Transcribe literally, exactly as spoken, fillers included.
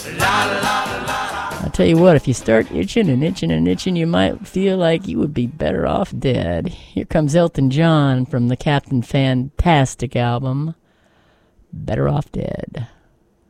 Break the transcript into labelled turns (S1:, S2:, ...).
S1: I'll tell you what, if you start itching and itching and itching, you might feel like you would be better off dead. Here comes Elton John from the Captain Fantastic album, Better Off Dead.